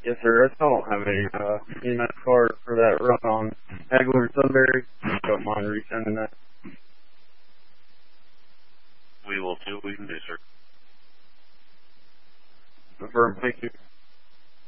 Yes, sir. I still don't have any EMS card for that run on Hagler and Sunbury. Don't mind resending that. We will see what we can do, sir. Confirm. Thank you.